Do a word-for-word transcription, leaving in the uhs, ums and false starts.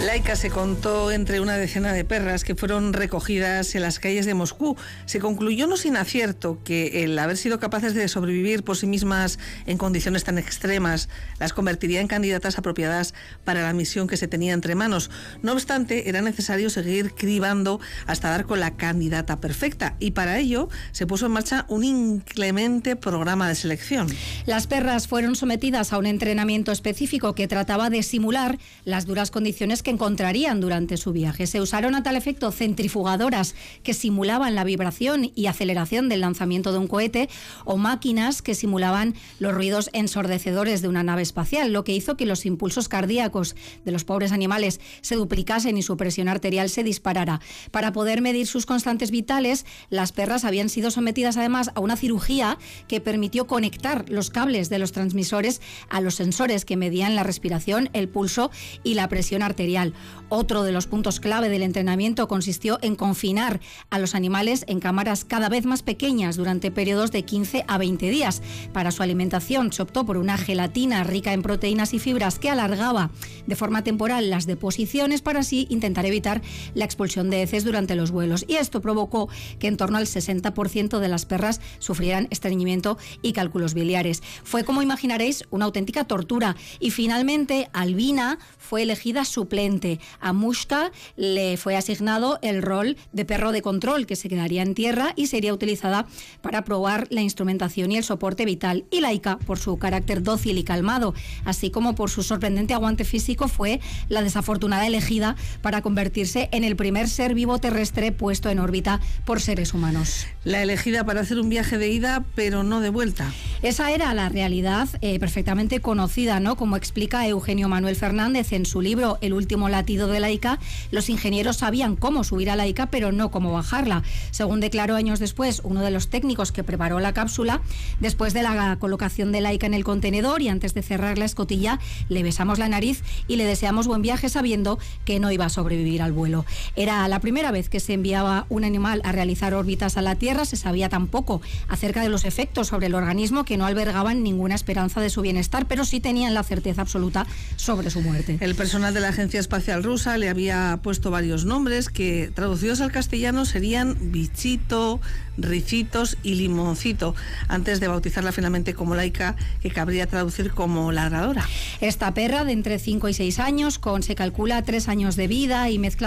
Laika se contó entre una decena de perras que fueron recogidas en las calles de Moscú. Se concluyó no sin acierto que el haber sido capaces de sobrevivir por sí mismas en condiciones tan extremas las convertiría en candidatas apropiadas para la misión que se tenía entre manos. No obstante, era necesario seguir cribando hasta dar con la candidata perfecta, y para ello se puso en marcha un inclemente programa de selección. Las perras fueron sometidas a un entrenamiento específico que trataba de simular las duras condiciones que encontrarían durante su viaje. Se usaron a tal efecto centrifugadoras que simulaban la vibración y aceleración del lanzamiento de un cohete, o máquinas que simulaban los ruidos ensordecedores de una nave espacial, lo que hizo que los impulsos cardíacos de los pobres animales se duplicasen y su presión arterial se disparara. Para poder medir sus constantes vitales, las perras habían sido sometidas además a una cirugía que permitió conectar los cables de los transmisores a los sensores que medían la respiración, el pulso y la presión arterial. Otro de los puntos clave del entrenamiento consistió en confinar a los animales en cámaras cada vez más pequeñas durante periodos de quince a veinte días. Para su alimentación se optó por una gelatina rica en proteínas y fibras que alargaba de forma temporal las deposiciones para así intentar evitar la expulsión de heces durante los vuelos. Y esto provocó que en torno al sesenta por ciento de las perras sufrieran estreñimiento y cálculos biliares. Fue, como imaginaréis, una auténtica tortura. Y finalmente, Albina fue elegida suplente. A Mushka le fue asignado el rol de perro de control, que se quedaría en tierra y sería utilizada para probar la instrumentación y el soporte vital. Y Laika, por su carácter dócil y calmado, así como por su sorprendente aguante físico, fue la desafortunada elegida para convertirse en el primer ser vivo terrestre puesto en órbita por seres humanos. La elegida para hacer un viaje de ida, pero no de vuelta. Esa era la realidad eh, perfectamente conocida, ¿no? Como explica Eugenio Manuel Fernández en su libro El último latido de Laika, los ingenieros sabían cómo subir a Laika, pero no cómo bajarla. Según declaró años después uno de los técnicos que preparó la cápsula, después de la colocación de Laika en el contenedor y antes de cerrar la escotilla, le besamos la nariz y le deseamos buen viaje sabiendo que no iba a sobrevivir al vuelo. Era la primera vez que se enviaba un animal a realizar órbitas a la Tierra. Se sabía tan poco acerca de los efectos sobre el organismo que no albergaban ninguna esperanza de su bienestar, pero sí tenían la certeza absoluta sobre su muerte. El personal de la Agencia Espacial Rusa le había puesto varios nombres que, traducidos al castellano, serían Bichito, Ricitos y Limoncito, antes de bautizarla finalmente como Laika, que cabría traducir como ladradora. Esta perra de entre cinco y seis años, con se calcula tres años de vida y mezcla